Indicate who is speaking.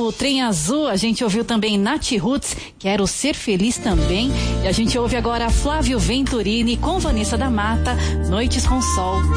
Speaker 1: o Trem Azul, a gente ouviu também Nath Roots, Quero Ser Feliz também. E a gente ouve agora Flávio Venturini com Vanessa da Mata, Noites com Sol.